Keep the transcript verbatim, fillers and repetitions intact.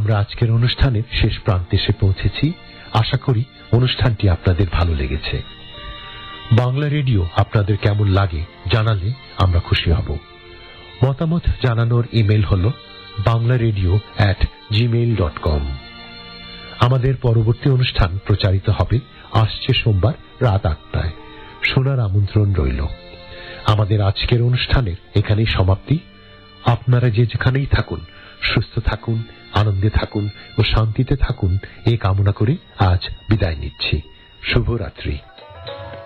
আমরা আজকের অনুষ্ঠানের শেষ প্রান্তে এসে পৌঁছেছি। আশা করি অনুষ্ঠানটি আপনাদের ভালো লেগেছে। বাংলা রেডিও আপনাদের কেমন লাগে জানালে আমরা খুশি হব। মতামত জানানোর ইমেল হল Bangla radio at Gmail dot com. আমাদের পরবর্তী অনুষ্ঠান প্রচারিত হবে আসছে সোমবার রাত আটটায়। শোনার আমন্ত্রণ রইল। আমাদের আজকের অনুষ্ঠানের এখানেই সমাপ্তি। আপনারা যে যেখানেই থাকুন সুস্থ থাকুন, আনন্দে থাকুন ও শান্তিতে থাকুন এই কামনা করে আজ বিদায় নিচ্ছি। শুভরাত্রি।